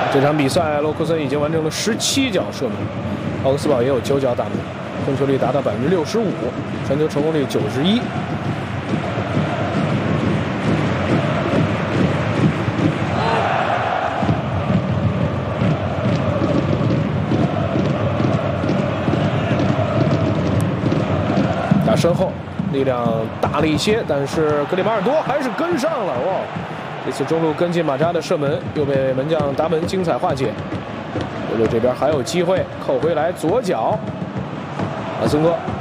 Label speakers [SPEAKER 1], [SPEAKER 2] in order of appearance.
[SPEAKER 1] 这场比赛，洛库森已经完成了17脚射门，奥格斯堡也有9脚打门，控球率达到65%，传球成功率91%。打身后，力量大了一些，但是格里马尔多还是跟上了哇！这次中路跟进马扎的射门，又被门将达门精彩化解。右路这边还有机会，扣回来左脚，阿森哥